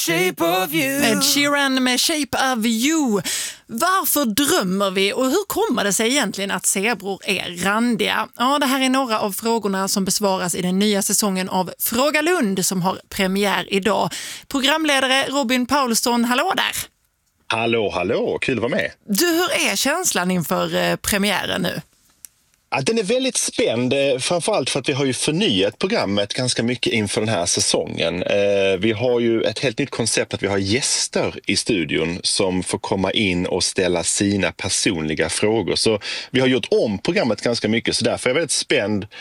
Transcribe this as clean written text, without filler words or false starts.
Shape of you. Ed Sheeran med Shape of you. Varför drömmer vi och hur kommer det sig egentligen att zebror är randiga? Ja, det här är några av frågorna som besvaras i den nya säsongen av Fråga Lund som har premiär idag. Programledare Robin Paulsson, hallå där! Hallå, kul att vara med. Du, hur är känslan inför premiären nu? Ja, den är väldigt spänd, framförallt för att vi har ju förnyat programmet ganska mycket inför den här säsongen. Vi har ju ett helt nytt koncept att vi har gäster i studion som får komma in och ställa sina personliga frågor. Så vi har gjort om programmet ganska mycket, så därför är jag väldigt spänd